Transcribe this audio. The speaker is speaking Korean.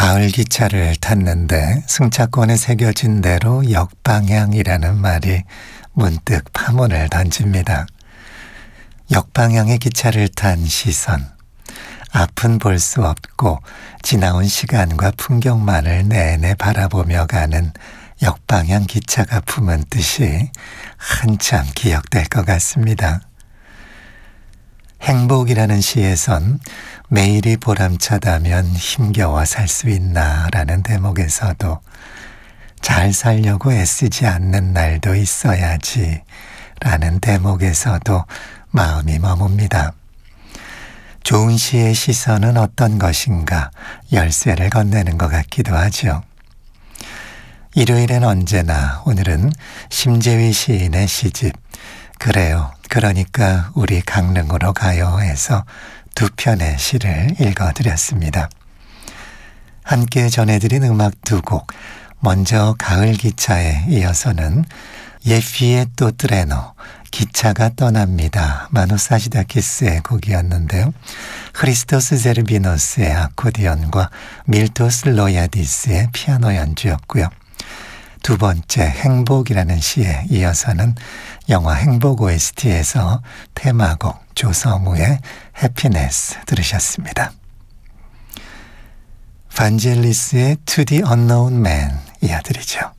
가을 기차를 탔는데 승차권에 새겨진 대로 역방향이라는 말이 문득 파문을 던집니다. 역방향의 기차를 탄 시선, 앞은 볼 수 없고 지나온 시간과 풍경만을 내내 바라보며 가는 역방향 기차가 품은 뜻이 한참 기억될 것 같습니다. 행복이라는 시에선 매일이 보람차다면 힘겨워 살 수 있나 라는 대목에서도 잘 살려고 애쓰지 않는 날도 있어야지 라는 대목에서도 마음이 머뭅니다. 좋은 시의 시선은 어떤 것인가 열쇠를 건네는 것 같기도 하죠. 일요일엔 언제나 오늘은 심재위 시인의 시집 그래요. 그러니까 우리 강릉으로 가요에서 두 편의 시를 읽어드렸습니다. 함께 전해드린 음악 두 곡, 먼저 가을 기차에 이어서는 예피의 또 트레노, 기차가 떠납니다. 마노사시다키스의 곡이었는데요. 크리스토스 제르비노스의 아코디언과 밀토스 로야디스의 피아노 연주였고요. 두 번째 행복이라는 시에 이어서는 영화 행복 OST에서 테마곡 조성우의 해피네스 들으셨습니다. 반젤리스의 To the Unknown Man 이어드리죠.